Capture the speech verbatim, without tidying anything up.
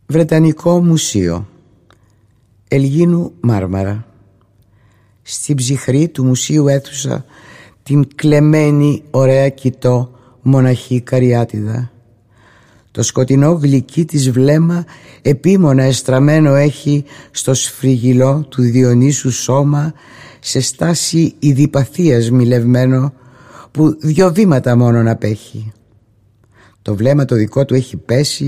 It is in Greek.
Βρετανικό Μουσείο, Ελγίνου Μάρμαρα. Στην ψυχρή του μουσείου αίθουσα την κλεμμένη ωραία κοιτώ μοναχή καριάτιδα. Το σκοτεινό γλυκί της βλέμμα επίμονα εστραμμένο έχει στο σφριγγυλό του Διονύσου σώμα, σε στάση ειδιπαθίας μιλευμένο, που δυο βήματα μόνον απέχει. Το βλέμμα το δικό του έχει πέσει